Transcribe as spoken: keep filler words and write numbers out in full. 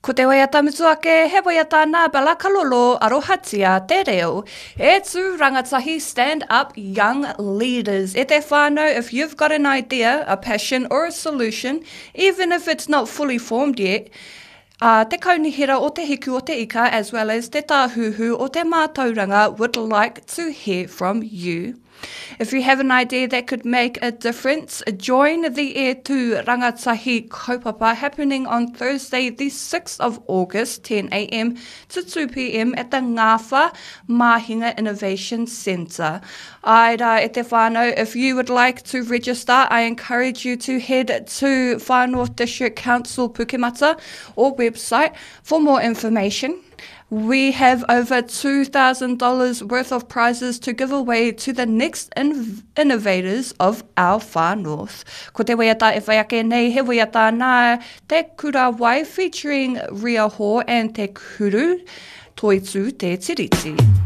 Ko te waiata mutuake, he waiata nā Balakalolo arohatia te reo. E tū rangatahi stand up young leaders. E te whānau, if you've got an idea, a passion or a solution, even if it's not fully formed yet, Uh, te kaunihira o te hiku o te ika as well as te tāhuhu o te mātauranga would like to hear from you. If you have an idea that could make a difference, join the E two Rangatahi Kaupapa happening on Thursday the sixth of August, ten a m to two p m at the Ngāwha Mahinga Innovation Centre. Aira e te whānau, if you would like to register, I encourage you to head to Far North District Council Pukemata or website for more information. We have over two thousand dollars worth of prizes to give away to the next in- innovators of our Far North. Ko te waiata e whaiake nei, he waiata nā te kura wai featuring Ria Ho and te kuru Toitū te tiriti.